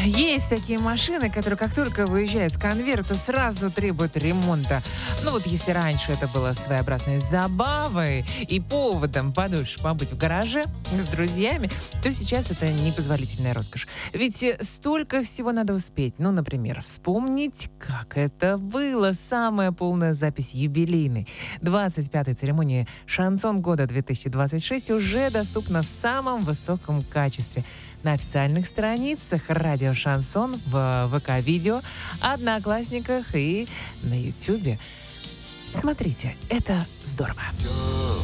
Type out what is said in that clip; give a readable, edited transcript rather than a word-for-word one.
Есть такие машины, которые как только выезжают с конвейера, то сразу требуют ремонта. Ну вот если раньше это было своеобразной забавой и поводом подольше побыть в гараже с друзьями, то сейчас это непозволительная роскошь. Ведь столько всего надо успеть. Ну, например, вспомнить, как это было. Самая полная запись юбилейной 25-й церемонии «Шансон года 2026» уже доступна в самом высоком качестве на официальных страницах «Радио Шансон», в ВК-видео, Одноклассниках и на Ютьюбе. Смотрите, это здорово. Все